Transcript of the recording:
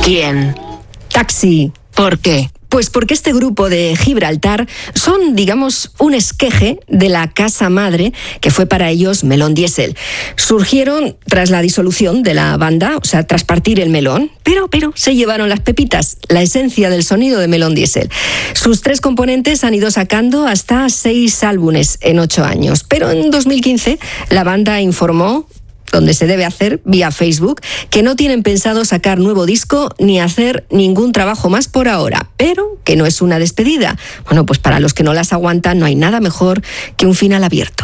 ¿Quién? Taxi. ¿Por qué? Pues porque este grupo de Gibraltar son, digamos, un esqueje de la casa madre que fue para ellos Melón Diesel. Surgieron tras la disolución de la banda, o sea, tras partir el melón, pero se llevaron las pepitas, la esencia del sonido de Melón Diesel. Sus 3 componentes han ido sacando hasta 6 álbumes en 8 años, pero en 2015 la banda informó, donde se debe hacer, vía Facebook, que no tienen pensado sacar nuevo disco ni hacer ningún trabajo más por ahora, pero que no es una despedida. Bueno, pues para los que no las aguantan no hay nada mejor que un final abierto.